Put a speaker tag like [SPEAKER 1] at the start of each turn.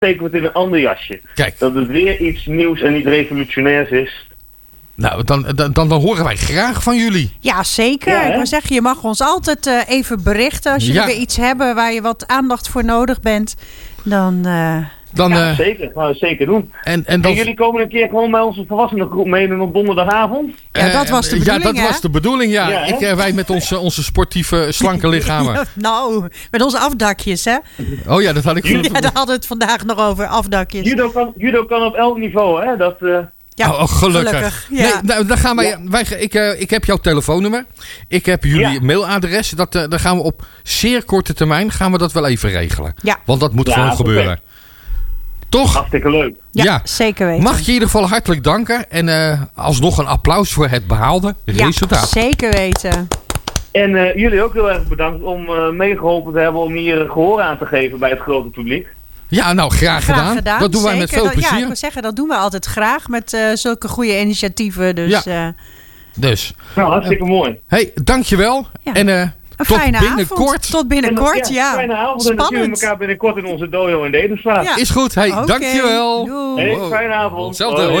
[SPEAKER 1] steken we het in een ander jasje.
[SPEAKER 2] Kijk.
[SPEAKER 1] Dat het weer iets nieuws en niet revolutionairs is.
[SPEAKER 2] Nou, dan horen wij graag van jullie.
[SPEAKER 3] Ja, zeker.
[SPEAKER 1] Ja,
[SPEAKER 3] ik wil zeggen, je mag ons altijd even berichten. Als jullie weer iets hebben waar je wat aandacht voor nodig bent. Dan
[SPEAKER 1] Zeker. Dat gaan we zeker doen.
[SPEAKER 2] En
[SPEAKER 1] jullie komen een keer gewoon bij onze volwassenengroep mee op donderdagavond?
[SPEAKER 3] Ja, dat was de bedoeling,
[SPEAKER 2] Ja, dat was de bedoeling, ja. Wij met onze sportieve, slanke lichamen.
[SPEAKER 3] Nou, met onze afdakjes, hè?
[SPEAKER 2] Oh ja, dat had ik
[SPEAKER 3] Ja, daar hadden we het vandaag nog over, afdakjes.
[SPEAKER 1] Judo kan op elk niveau, hè? Dat...
[SPEAKER 3] Ja,
[SPEAKER 2] gelukkig.
[SPEAKER 3] Ja.
[SPEAKER 2] Nee, nou, dan gaan wij, ik heb jouw telefoonnummer. Ik heb jullie mailadres. Dan gaan we op zeer korte termijn dat wel even regelen.
[SPEAKER 3] Ja.
[SPEAKER 2] Want dat moet gewoon gebeuren. Toch?
[SPEAKER 1] Hartstikke leuk.
[SPEAKER 3] Ja, zeker weten.
[SPEAKER 2] Mag je in ieder geval hartelijk danken. En alsnog een applaus voor het behaalde resultaat.
[SPEAKER 3] Zeker weten.
[SPEAKER 1] En jullie ook heel erg bedankt om meegeholpen te hebben om hier gehoor aan te geven bij het grote publiek.
[SPEAKER 2] Ja, nou, graag gedaan. Dat doen wij met veel plezier.
[SPEAKER 3] Ja, ik wil zeggen, dat doen we altijd graag met zulke goede initiatieven. Dus,
[SPEAKER 2] dus.
[SPEAKER 1] Nou, hartstikke mooi.
[SPEAKER 2] Hey, dankjewel.
[SPEAKER 3] Ja.
[SPEAKER 2] En tot binnenkort.
[SPEAKER 3] Tot binnenkort, ja.
[SPEAKER 1] Fijne avond en dan zien we elkaar binnenkort in onze dojo in Dedemsvaart.
[SPEAKER 2] Ja. Is goed. Hey, dankjewel.
[SPEAKER 3] Doei.
[SPEAKER 1] Hey, fijne avond.
[SPEAKER 2] Hetzelfde. Hoi.